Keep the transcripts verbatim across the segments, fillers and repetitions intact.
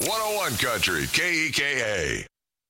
one oh one Country, K E K A.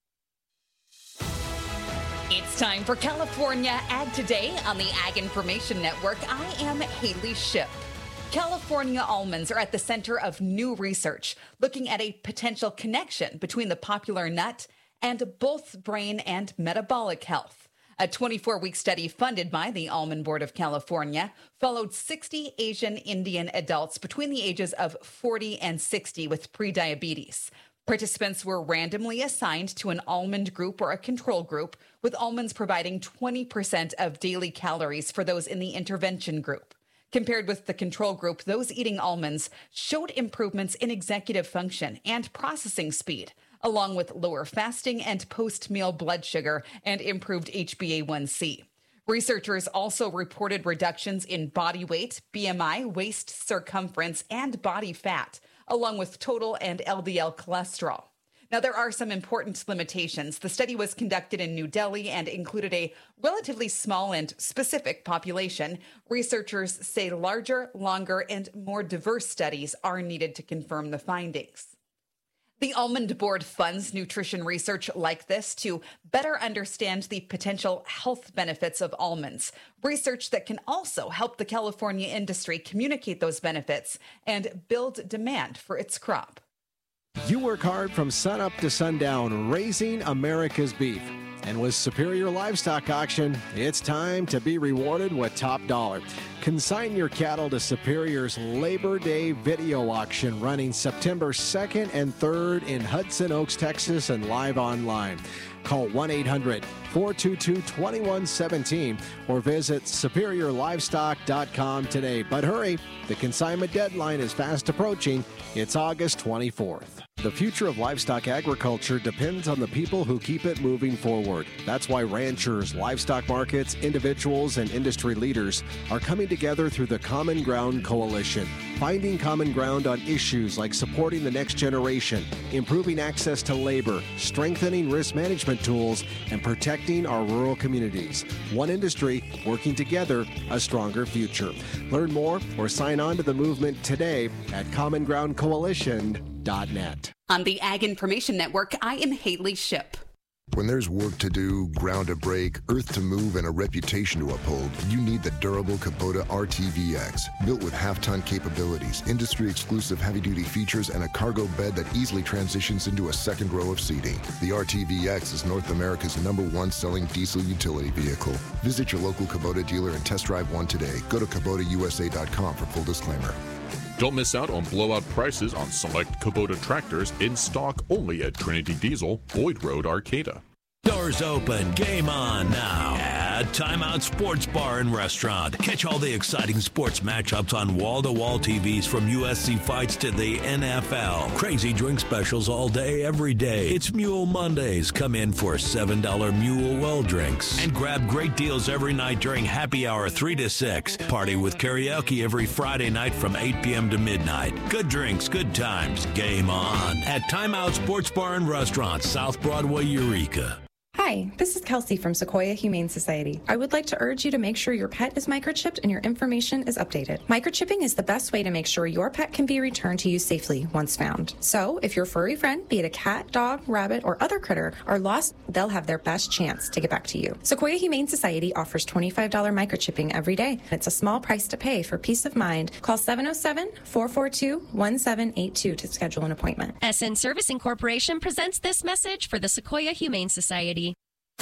It's time for California Ag Today on the Ag Information Network. I am Haley Ship. California almonds are at the center of new research looking at a potential connection between the popular nut and both brain and metabolic health. A twenty-four week study funded by the Almond Board of California followed sixty Asian Indian adults between the ages of forty and sixty with prediabetes. Participants were randomly assigned to an almond group or a control group, with almonds providing twenty percent of daily calories for those in the intervention group. Compared with the control group, those eating almonds showed improvements in executive function and processing speed, along with lower fasting and post-meal blood sugar and improved H b A one c. Researchers also reported reductions in body weight, B M I, waist circumference, and body fat, along with total and L D L cholesterol. Now, there are some important limitations. The study was conducted in New Delhi and included a relatively small and specific population. Researchers say larger, longer, and more diverse studies are needed to confirm the findings. The Almond Board funds nutrition research like this to better understand the potential health benefits of almonds, research that can also help the California industry communicate those benefits and build demand for its crop. You work hard from sunup to sundown, raising America's beef. And with Superior Livestock Auction, it's time to be rewarded with top dollar. Consign your cattle to Superior's Labor Day video auction running September second and third in Hudson Oaks, Texas, and live online. Call one eight hundred, four two two, two one one one seven or visit superior livestock dot com today. But hurry, the consignment deadline is fast approaching. It's August twenty-fourth. The future of livestock agriculture depends on the people who keep it moving forward. That's why ranchers, livestock markets, individuals, and industry leaders are coming together through the Common Ground Coalition, finding common ground on issues like supporting the next generation, improving access to labor, strengthening risk management tools, and protecting our rural communities. One industry working together, a stronger future. Learn more or sign on to the movement today at common ground coalition dot net. On the Ag Information Network, I am Haley Ship. When there's work to do, ground to break, earth to move, and a reputation to uphold, you need the durable Kubota R T V X. Built with half-ton capabilities, industry-exclusive heavy-duty features, and a cargo bed that easily transitions into a second row of seating. The R T V X is North America's number one selling diesel utility vehicle. Visit your local Kubota dealer and test drive one today. Go to Kubota U S A dot com for full disclaimer. Don't miss out on blowout prices on select Kubota tractors in stock only at Trinity Diesel, Boyd Road, Arcata. Doors open, game on now at Timeout Sports Bar and Restaurant. Catch all the exciting sports matchups on wall-to-wall T Vs from U S C fights to the N F L. Crazy drink specials all day, every day. It's Mule Mondays. Come in for seven dollar Mule Well drinks. And grab great deals every night during happy hour three to six. Party with karaoke every Friday night from eight p.m. to midnight. Good drinks, good times. Game on at Timeout Sports Bar and Restaurant, South Broadway, Eureka. Hi, this is Kelsey from Sequoia Humane Society. I would like to urge you to make sure your pet is microchipped and your information is updated. Microchipping is the best way to make sure your pet can be returned to you safely once found. So, if your furry friend, be it a cat, dog, rabbit, or other critter, are lost, they'll have their best chance to get back to you. Sequoia Humane Society offers twenty-five dollars microchipping every day. It's a small price to pay for peace of mind. Call seven oh seven, four four two, one seven eight two to schedule an appointment. S N Servicing Corporation presents this message for the Sequoia Humane Society.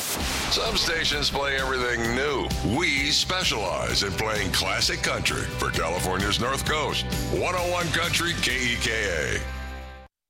Some stations play everything new. We specialize in playing classic country for California's North Coast. one oh one Country, K E K A.